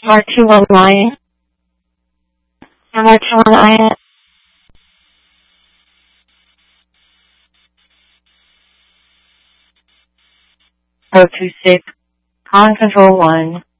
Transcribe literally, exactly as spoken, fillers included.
R two online. R two online. O two six. Con control one.